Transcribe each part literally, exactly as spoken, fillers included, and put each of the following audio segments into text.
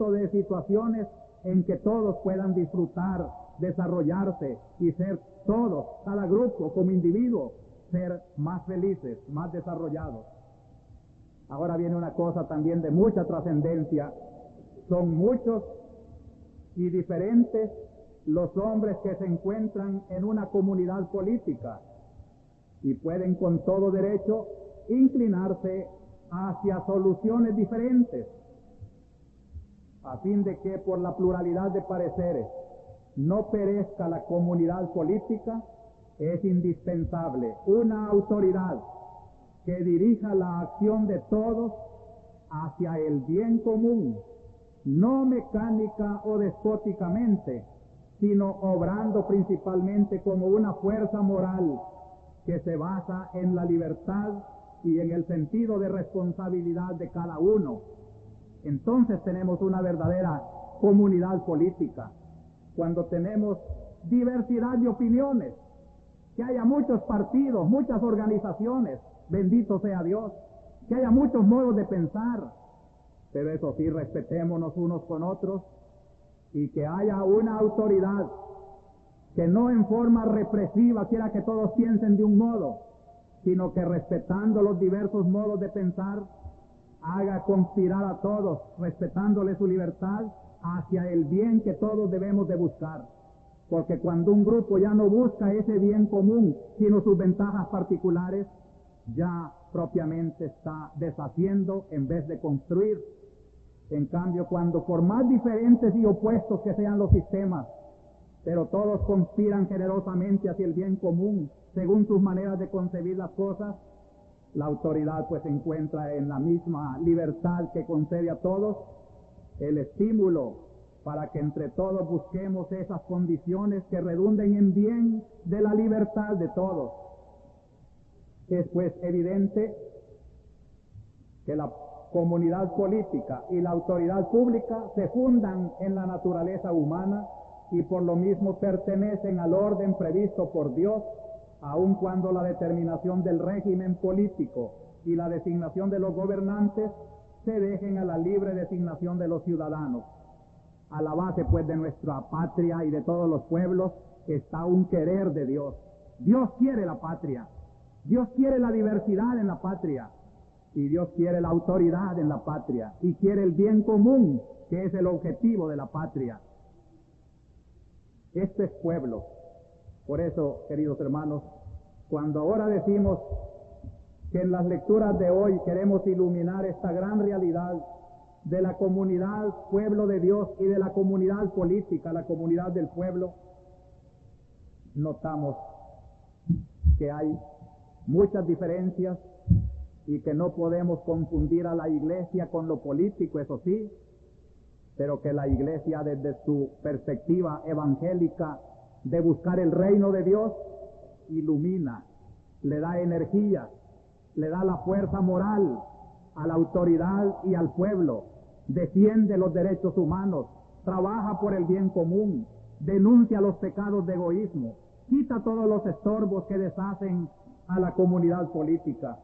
conjunto de situaciones en que todos puedan disfrutar, desarrollarse y ser todos, cada grupo como individuo, ser más felices, más desarrollados. Ahora viene una cosa también de mucha trascendencia. Son muchos y diferentes los hombres que se encuentran en una comunidad política y pueden con todo derecho inclinarse hacia soluciones diferentes, a fin de que por la pluralidad de pareceres no perezca la comunidad política. Es indispensable una autoridad que dirija la acción de todos hacia el bien común, no mecánica o despóticamente, sino obrando principalmente como una fuerza moral que se basa en la libertad y en el sentido de responsabilidad de cada uno. Entonces tenemos una verdadera comunidad política. Cuando tenemos diversidad de opiniones, que haya muchos partidos, muchas organizaciones, bendito sea Dios, que haya muchos modos de pensar, pero eso sí, respetémonos unos con otros y que haya una autoridad que no en forma represiva quiera que todos piensen de un modo, sino que respetando los diversos modos de pensar, haga conspirar a todos, respetándole su libertad, hacia el bien que todos debemos de buscar. Porque cuando un grupo ya no busca ese bien común, sino sus ventajas particulares, ya propiamente está deshaciendo en vez de construir. En cambio, cuando por más diferentes y opuestos que sean los sistemas, pero todos conspiran generosamente hacia el bien común, según sus maneras de concebir las cosas, la autoridad pues se encuentra en la misma libertad que concede a todos, el estímulo para que entre todos busquemos esas condiciones que redunden en bien de la libertad de todos. Es pues evidente que la comunidad política y la autoridad pública se fundan en la naturaleza humana y por lo mismo pertenecen al orden previsto por Dios, aun cuando la determinación del régimen político y la designación de los gobernantes se dejen a la libre designación de los ciudadanos. A la base pues de nuestra patria y de todos los pueblos está un querer de Dios. Dios quiere la patria, Dios quiere la diversidad en la patria, y Dios quiere la autoridad en la patria, y quiere el bien común, que es el objetivo de la patria. Este es pueblo. Por eso, queridos hermanos, cuando ahora decimos que en las lecturas de hoy queremos iluminar esta gran realidad de la comunidad pueblo de Dios y de la comunidad política, la comunidad del pueblo, notamos que hay muchas diferencias y que no podemos confundir a la iglesia con lo político, eso sí, pero que la iglesia desde su perspectiva evangélica de buscar el reino de Dios ilumina, le da energía, le da la fuerza moral a la autoridad y al pueblo, defiende los derechos humanos, trabaja por el bien común, denuncia los pecados de egoísmo, quita todos los estorbos que deshacen a la comunidad política.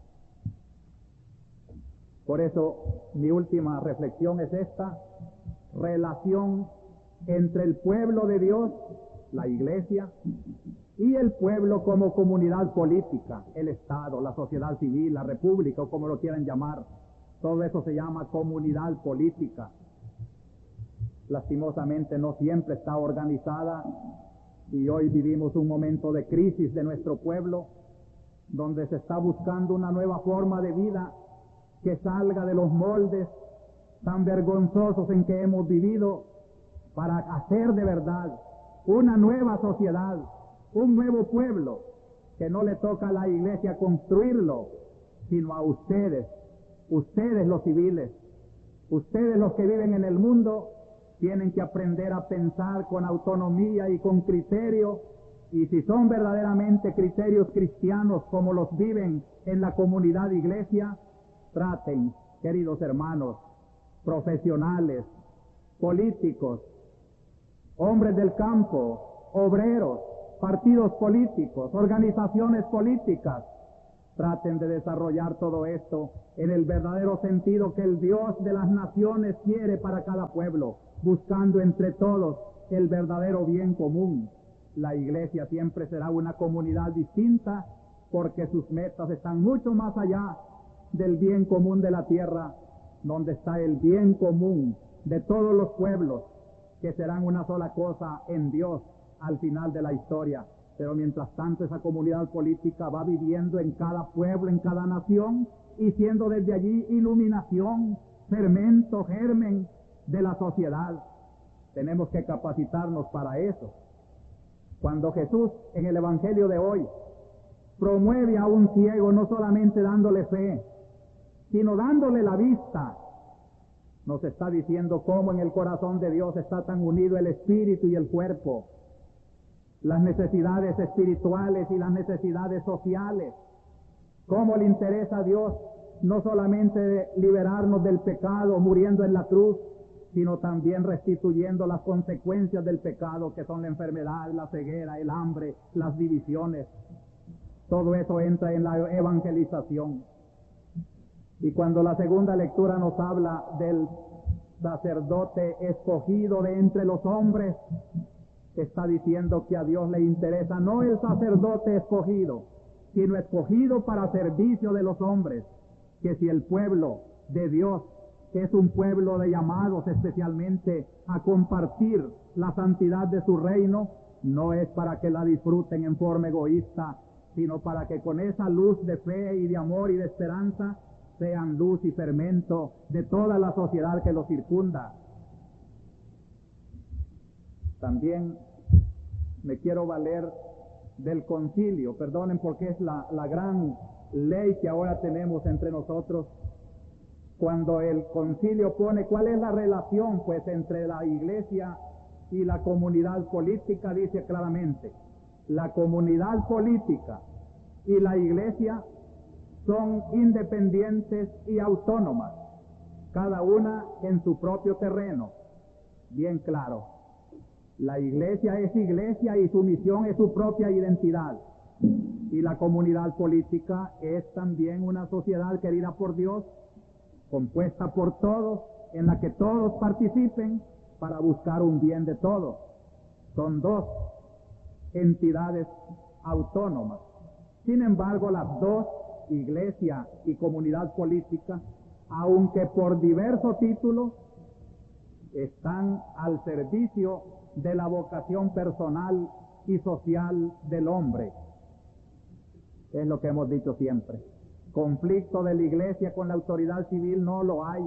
Por eso mi última reflexión es esta: relación entre el pueblo de Dios, la iglesia, y el pueblo como comunidad política, el Estado, la sociedad civil, la república, o como lo quieran llamar. Todo eso se llama comunidad política. Lastimosamente no siempre está organizada, y hoy vivimos un momento de crisis de nuestro pueblo, donde se está buscando una nueva forma de vida que salga de los moldes tan vergonzosos en que hemos vivido, para hacer de verdad una nueva sociedad, un nuevo pueblo, que no le toca a la iglesia construirlo, sino a ustedes, ustedes los civiles, ustedes los que viven en el mundo, tienen que aprender a pensar con autonomía y con criterio, y si son verdaderamente criterios cristianos como los viven en la comunidad iglesia, traten, queridos hermanos, profesionales, políticos, hombres del campo, obreros, partidos políticos, organizaciones políticas, traten de desarrollar todo esto en el verdadero sentido que el Dios de las naciones quiere para cada pueblo, buscando entre todos el verdadero bien común. La iglesia siempre será una comunidad distinta porque sus metas están mucho más allá del bien común de la tierra, donde está el bien común de todos los pueblos, que serán una sola cosa en Dios al final de la historia. Pero mientras tanto esa comunidad política va viviendo en cada pueblo, en cada nación, y siendo desde allí iluminación, fermento, germen de la sociedad. Tenemos que capacitarnos para eso. Cuando Jesús en el Evangelio de hoy promueve a un ciego, no solamente dándole fe, sino dándole la vista, nos está diciendo cómo en el corazón de Dios está tan unido el espíritu y el cuerpo, las necesidades espirituales y las necesidades sociales, cómo le interesa a Dios no solamente liberarnos del pecado muriendo en la cruz, sino también restituyendo las consecuencias del pecado, que son la enfermedad, la ceguera, el hambre, las divisiones. Todo eso entra en la evangelización. Y cuando la segunda lectura nos habla del sacerdote escogido de entre los hombres, está diciendo que a Dios le interesa no el sacerdote escogido, sino escogido para servicio de los hombres, que si el pueblo de Dios es un pueblo de llamados especialmente a compartir la santidad de su reino, no es para que la disfruten en forma egoísta, sino para que con esa luz de fe y de amor y de esperanza sean luz y fermento de toda la sociedad que los circunda. También me quiero valer del concilio, perdonen porque es la, la gran ley que ahora tenemos entre nosotros. Cuando el concilio pone cuál es la relación pues entre la iglesia y la comunidad política, dice claramente, la comunidad política y la iglesia son independientes y autónomas, cada una en su propio terreno. Bien claro, la iglesia es iglesia y su misión es su propia identidad. Y la comunidad política es también una sociedad querida por Dios, compuesta por todos, en la que todos participen para buscar un bien de todos. Son dos entidades autónomas. Sin embargo, las dos, iglesia y comunidad política, aunque por diverso título, están al servicio de la vocación personal y social del hombre. Es lo que hemos dicho siempre. Conflicto de la iglesia con la autoridad civil no lo hay.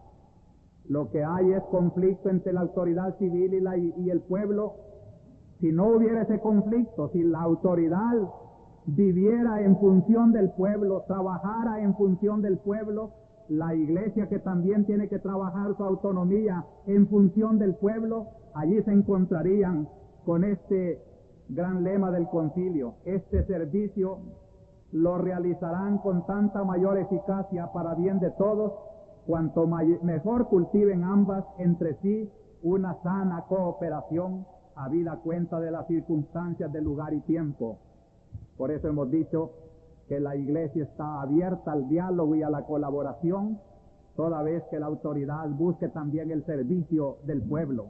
Lo que hay es conflicto entre la autoridad civil y, la, y el pueblo. Si no hubiera ese conflicto, si la autoridad viviera en función del pueblo, trabajara en función del pueblo, la iglesia, que también tiene que trabajar su autonomía en función del pueblo, allí se encontrarían con este gran lema del concilio: este servicio lo realizarán con tanta mayor eficacia para bien de todos, cuanto mejor cultiven ambas entre sí una sana cooperación, habida cuenta de las circunstancias del lugar y tiempo. Por eso hemos dicho que la iglesia está abierta al diálogo y a la colaboración, toda vez que la autoridad busque también el servicio del pueblo.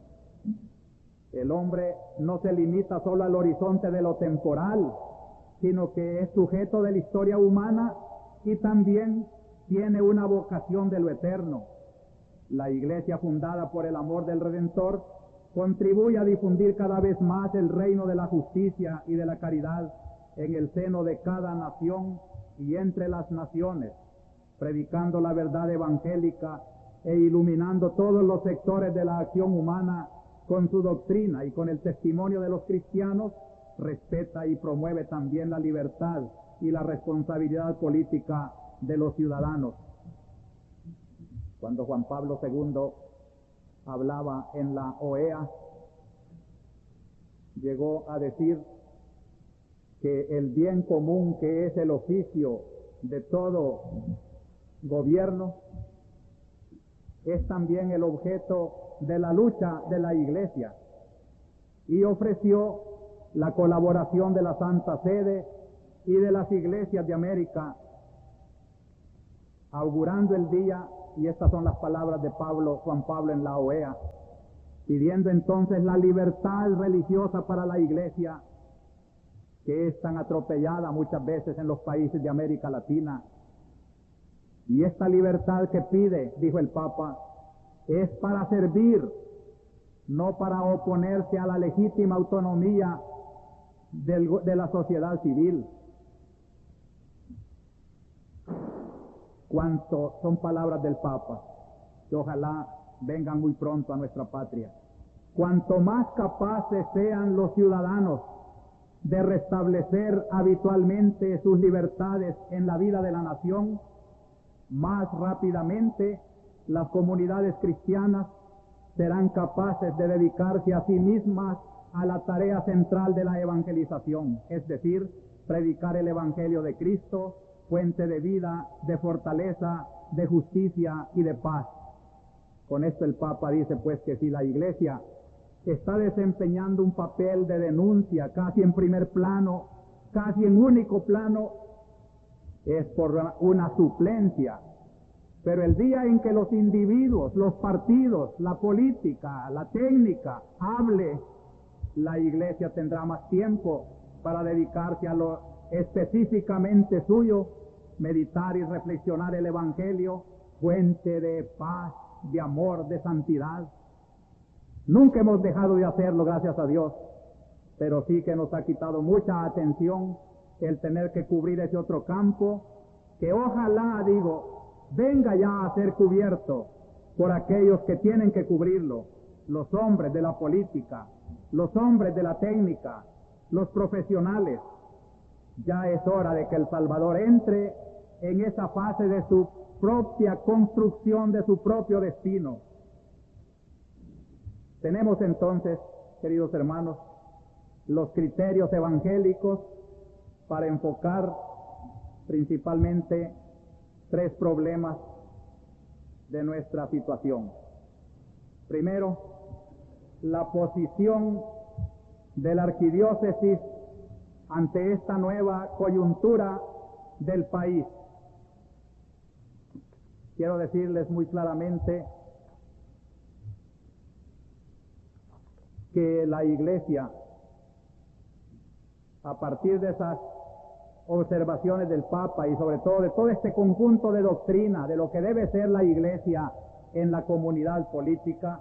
El hombre no se limita solo al horizonte de lo temporal, sino que es sujeto de la historia humana y también tiene una vocación de lo eterno. La iglesia, fundada por el amor del Redentor, contribuye a difundir cada vez más el reino de la justicia y de la caridad en el seno de cada nación y entre las naciones, predicando la verdad evangélica e iluminando todos los sectores de la acción humana con su doctrina, y con el testimonio de los cristianos respeta y promueve también la libertad y la responsabilidad política de los ciudadanos. Cuando Juan Pablo segundo hablaba en la O E A, llegó a decir que el bien común, que es el oficio de todo gobierno, es también el objeto de la lucha de la iglesia, y ofreció la colaboración de la Santa Sede y de las iglesias de América augurando el día, y estas son las palabras de Pablo, Juan Pablo en la O E A, pidiendo entonces la libertad religiosa para la iglesia, que es tan atropellada muchas veces en los países de América Latina. Y esta libertad que pide, dijo el Papa, es para servir, no para oponerse a la legítima autonomía del, de la sociedad civil. Cuanto son palabras del Papa, que ojalá vengan muy pronto a nuestra patria. Cuanto más capaces sean los ciudadanos de restablecer habitualmente sus libertades en la vida de la nación, más rápidamente las comunidades cristianas serán capaces de dedicarse a sí mismas a la tarea central de la evangelización, es decir, predicar el Evangelio de Cristo, fuente de vida, de fortaleza, de justicia y de paz. Con esto el Papa dice pues que si la Iglesia está desempeñando un papel de denuncia casi en primer plano, casi en único plano, es por una suplencia. Pero el día en que los individuos, los partidos, la política, la técnica hable, la Iglesia tendrá más tiempo para dedicarse a lo específicamente suyo, meditar y reflexionar el Evangelio, fuente de paz, de amor, de santidad. Nunca hemos dejado de hacerlo, gracias a Dios, pero sí que nos ha quitado mucha atención el tener que cubrir ese otro campo, que ojalá, digo, venga ya a ser cubierto por aquellos que tienen que cubrirlo, los hombres de la política, los hombres de la técnica, los profesionales. Ya es hora de que El Salvador entre en esa fase de su propia construcción, de su propio destino. Tenemos entonces, queridos hermanos, los criterios evangélicos para enfocar principalmente tres problemas de nuestra situación. Primero, la posición de la arquidiócesis ante esta nueva coyuntura del país. Quiero decirles muy claramente que la Iglesia, a partir de esas observaciones del Papa y sobre todo de todo este conjunto de doctrina de lo que debe ser la Iglesia en la comunidad política,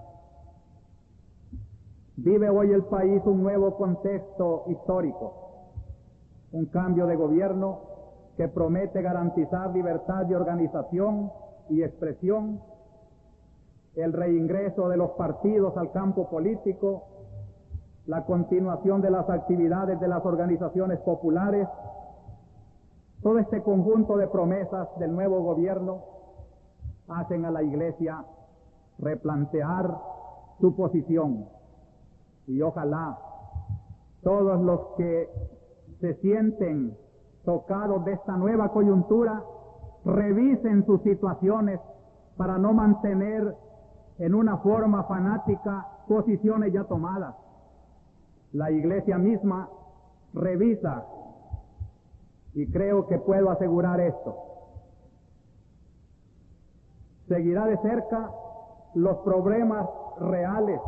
vive hoy el país un nuevo contexto histórico, un cambio de gobierno que promete garantizar libertad de organización y expresión, el reingreso de los partidos al campo político, la continuación de las actividades de las organizaciones populares. Todo este conjunto de promesas del nuevo gobierno hacen a la Iglesia replantear su posición. Y ojalá todos los que se sienten tocados de esta nueva coyuntura revisen sus situaciones para no mantener en una forma fanática posiciones ya tomadas. La Iglesia misma revisa, y creo que puedo asegurar esto, seguirá de cerca los problemas reales,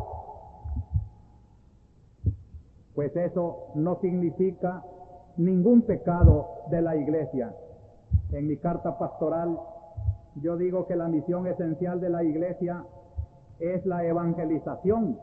pues eso no significa ningún pecado de la Iglesia. En mi carta pastoral yo digo que la misión esencial de la Iglesia es la evangelización.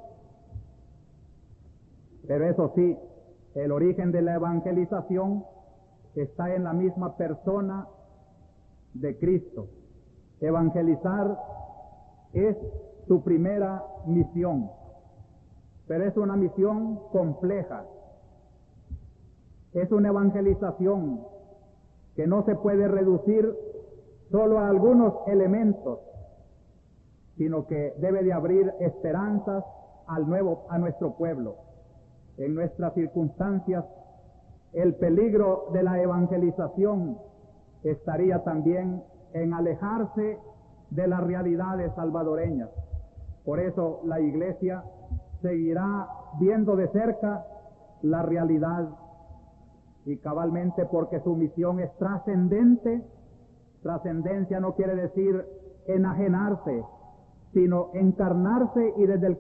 Pero eso sí, el origen de la evangelización está en la misma persona de Cristo. Evangelizar es su primera misión, pero es una misión compleja. Es una evangelización que no se puede reducir solo a algunos elementos, sino que debe de abrir esperanzas al nuevo, a nuestro pueblo. En nuestras circunstancias, el peligro de la evangelización estaría también en alejarse de las realidades salvadoreñas. Por eso la Iglesia seguirá viendo de cerca la realidad, y cabalmente porque su misión es trascendente, Trascendencia no quiere decir enajenarse, sino encarnarse y desde el